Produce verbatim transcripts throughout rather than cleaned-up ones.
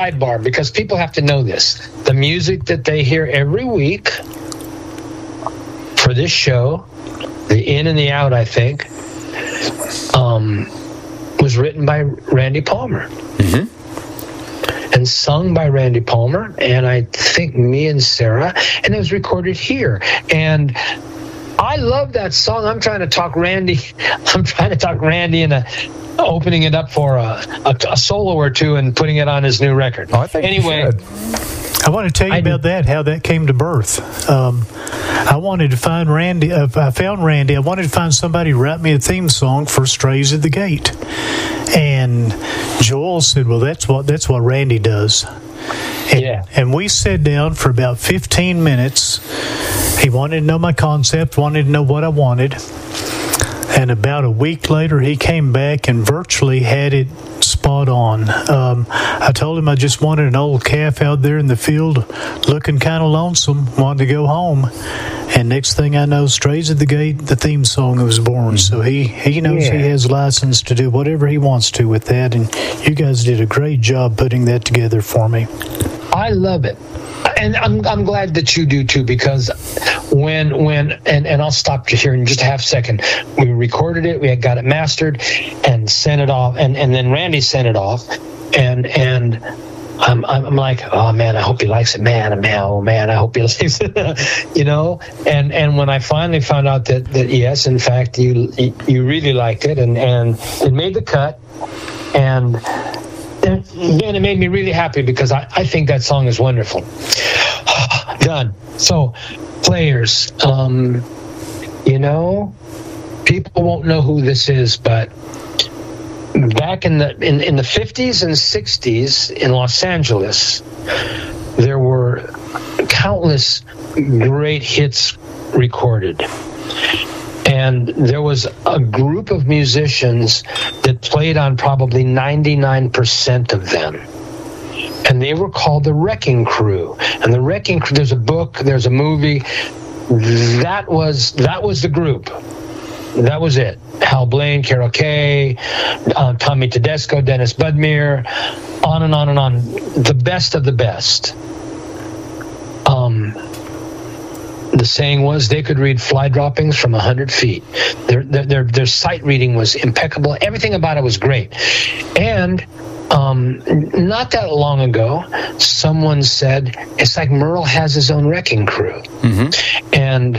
sidebar, because people have to know this. The music that they hear every week for this show, the in and the out, I think, um, was written by Randy Palmer. Mm-hmm. And sung by Randy Palmer, and I think me and Sarah, and it was recorded here. And I love that song. I'm trying to talk Randy. I'm trying to talk Randy into opening it up for a, a, a solo or two and putting it on his new record. Oh, I think anyway, I want to tell you I about did. that, how that came to birth. Um, I wanted to find Randy. Uh, I found Randy. I wanted to find somebody to write me a theme song for Strays at the Gate. And Joel said, well, that's what that's what Randy does. And, yeah. and we sat down for about fifteen minutes. He wanted to know my concept, wanted to know what I wanted. And about a week later, he came back and virtually had it spot on. Um, I told him I just wanted an old calf out there in the field looking kind of lonesome, wanted to go home. And next thing I know, Strays at the Gate, the theme song was born. So he, he knows yeah. he has license to do whatever he wants to with that. And you guys did a great job putting that together for me. I love it. And I'm I'm glad that you do too, because when when and, and I'll stop you here in just a half second. We recorded it, we had got it mastered, and sent it off, and, and then Randy sent it off, and and I'm I'm like, oh man, I hope he likes it, man, man, oh man, I hope he likes it, you know. And and when I finally found out that, that yes, in fact, you you really liked it, and and it made the cut, and. And then it made me really happy, because I, I think that song is wonderful. Done. So, players, um, you know, people won't know who this is, but back in the in, in the fifties and sixties in Los Angeles, there were countless great hits recorded. And there was a group of musicians that played on probably ninety-nine percent of them. And they were called the Wrecking Crew. And the Wrecking Crew, there's a book, there's a movie. That was that was the group. That was it. Hal Blaine, Carol Kay, uh, Tommy Tedesco, Dennis Budmere, on and on and on. The best of the best. Um... The saying was they could read fly droppings from one hundred feet. Their, their, their, their sight reading was impeccable. Everything about it was great. And um, not that long ago, someone said, it's like Merle has his own Wrecking Crew. Mm-hmm. And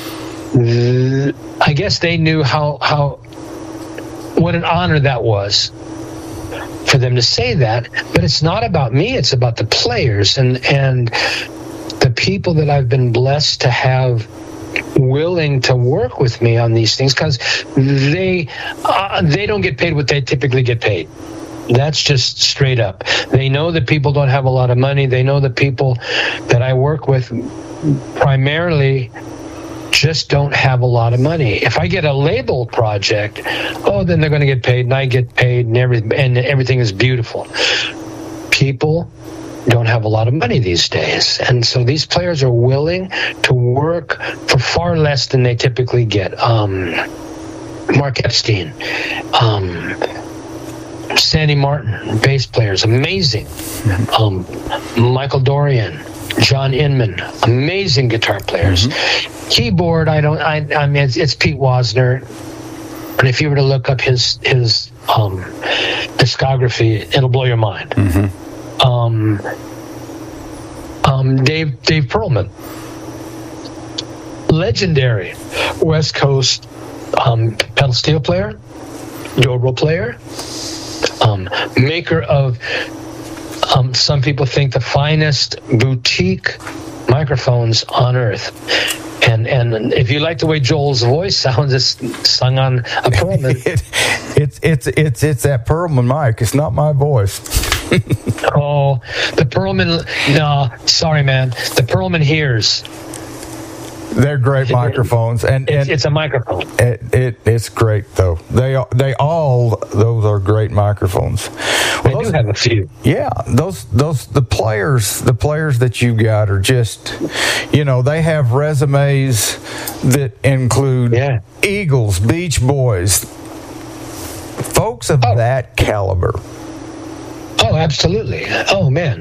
th- I guess they knew how, how what an honor that was for them to say that. But it's not about me. It's about the players. And and the people that I've been blessed to have willing to work with me on these things, because they uh, they don't get paid what they typically get paid. That's just straight up. They know that people don't have a lot of money. They know that people that I work with primarily just don't have a lot of money. If I get a label project, oh, then they're going to get paid, and I get paid, and everything, and everything is beautiful. People don't have a lot of money these days, and so these players are willing to work for far less than they typically get. Um, Mark Epstein, um, Sandy Martin, bass players, amazing. Um, Michael Dorian, John Inman, amazing guitar players. Mm-hmm. Keyboard, I don't. I, I mean, it's, it's Pete Wasner, and if you were to look up his his um, discography, it'll blow your mind. Mm-hmm. Um, um, Dave Dave Perlman, legendary West Coast um, pedal steel player, dobro player, um, maker of um, some people think the finest boutique microphones on earth. And and if you like the way Joel's voice sounds, it's sung on a Perlman. it, it's it's it's it's that Perlman mic. It's not my voice. Oh, the Perlman. No, sorry, man. The Perlman hears. They're great microphones, and, and it's, it's a microphone. It, it it's great though. They they all those are great microphones. Well, I do have a few. Yeah, those those the players the players that you got are just, you know, they have resumes that include yeah. Eagles, Beach Boys, folks of oh. that caliber. Oh Oh, absolutely. Oh, man.